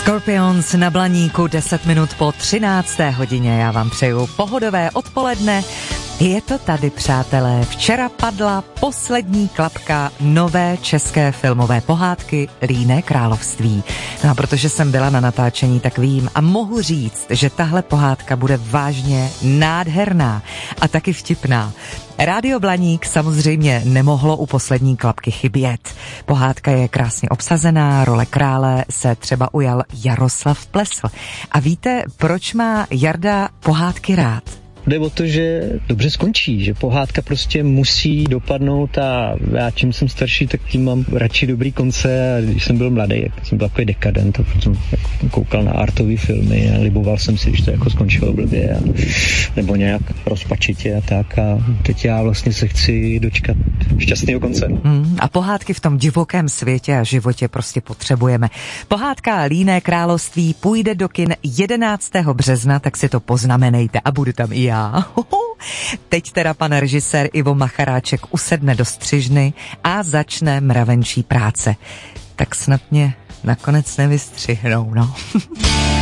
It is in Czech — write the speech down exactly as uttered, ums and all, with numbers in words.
Scorpions na Blaníku, deset minut po třinácté hodině. Já vám přeju pohodové odpoledne. Je to tady, přátelé. Včera padla poslední klapka nové české filmové pohádky Líné království. No a protože jsem byla na natáčení, tak vím a mohu říct, že tahle pohádka bude vážně nádherná a taky vtipná. Rádio Blaník samozřejmě nemohlo u poslední klapky chybět. Pohádka je krásně obsazená, role krále se třeba ujal Jaroslav Plesl. A víte, proč má Jarda pohádky rád? Jde o to, že dobře skončí, že pohádka prostě musí dopadnout a já čím jsem starší, tak tím mám radši dobrý konce a když jsem byl mladý, jak jsem byl takový dekadent a potom jako koukal na artové filmy a liboval jsem si, když to jako skončilo blbě a, nebo nějak rozpačitě a tak a teď já vlastně se chci dočkat šťastného konce. Hmm, a pohádky v tom divokém světě a životě prostě potřebujeme. Pohádka Líné království půjde do kin jedenáctého března, tak si to poznamenejte a budu tam i já. Teď teda pan režisér Ivo Macharáček usedne do střižny a začne mravenčí práce. Tak snad mě nakonec nevystřihnou, no.